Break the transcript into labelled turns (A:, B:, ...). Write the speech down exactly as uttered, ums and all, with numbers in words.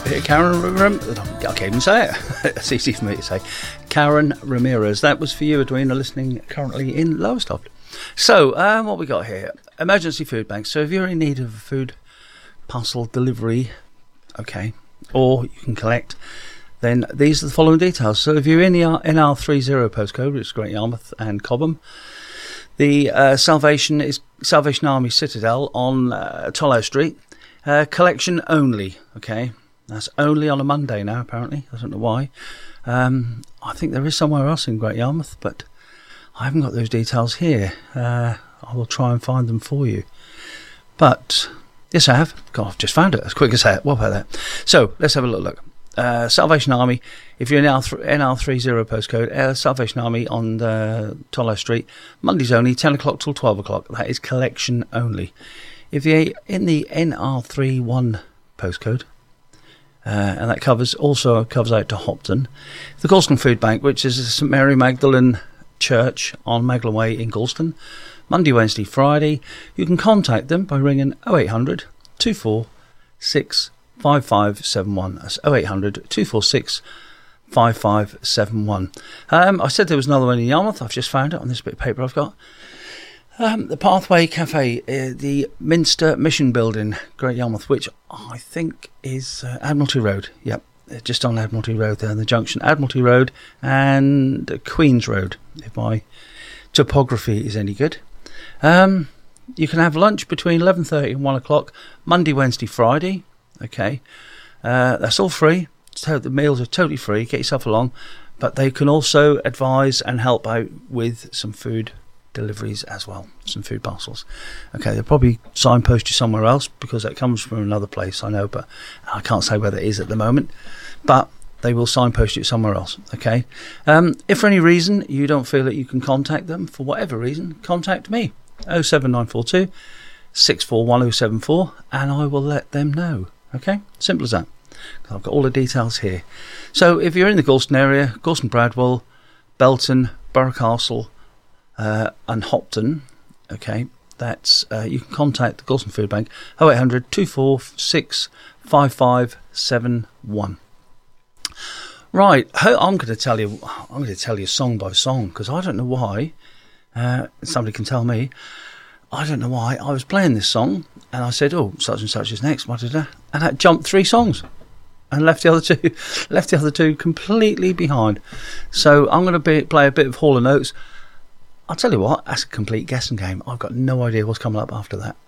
A: Karen Ramirez. I can't even say it. It's easy for me to say. Karen Ramirez. That was for you, Edwina, listening currently in Lowestoft. So, um, what we got here? Emergency food banks. So if you're in need of a food parcel delivery, okay, or you can collect, then these are the following details. So if you're in the N R thirty postcode, which is Great Yarmouth and Cobham, the uh, Salvation is Salvation Army Citadel on uh, Tollow Street. Uh, collection only, okay. That's only on a Monday now, apparently. I don't know why. Um, I think there is somewhere else in Great Yarmouth, but I haven't got those details here. Uh, I will try and find them for you. But, yes, I have. God, I've just found it as quick as that. What about that? So, let's have a little look. Uh, Salvation Army, if you're in N R thirty postcode, uh, Salvation Army on uh, Tollow Street, Mondays only, ten o'clock till twelve o'clock. That is collection only. If you're in the N R thirty-one postcode, Uh, and that covers also covers out to Hopton. The Galston Food Bank, which is St Mary Magdalene Church on Magdalen Way in Galston, Monday, Wednesday, Friday. You can contact them by ringing oh eight hundred, two four six, five five seven one. That's oh eight hundred, two four six, five five seven one. Um, I said there was another one in Yarmouth. I've just found it on this bit of paper I've got. Um, the Pathway Cafe, uh, the Minster Mission Building, Great Yarmouth, which I think is uh, Admiralty Road. Yep, just on Admiralty Road there, in the junction. Admiralty Road and Queen's Road, if my topography is any good. Um, you can have lunch between eleven thirty and one o'clock, Monday, Wednesday, Friday. Okay, uh, that's all free. So the meals are totally free. Get yourself along. But they can also advise and help out with some food deliveries as well, some food parcels. Okay, they'll probably signpost you somewhere else because that comes from another place, I know, but I can't say where that is at the moment, but they will signpost you somewhere else. Okay, um, if for any reason you don't feel that you can contact them, for whatever reason, contact me, oh seven nine four two, six four one oh seven four, and I will let them know. Okay, simple as that. I've got all the details here. So if you're in the Galston area, Galston Bradwell, Belton, Borough Castle, Uh, and Hopton, okay, that's uh, you can contact the Galston Food Bank oh eight hundred, two four six, five five seven one. Right, I'm going to tell you I'm going to tell you song by song because I don't know why. Uh, somebody can tell me. I don't know why I was playing this song and I said, "Oh, such and such is next," and that jumped three songs and left the other two left the other two completely behind. So I'm going to be, play a bit of Hall and Oates. I'll tell you what, that's a complete guessing game. I've got no idea what's coming up after that.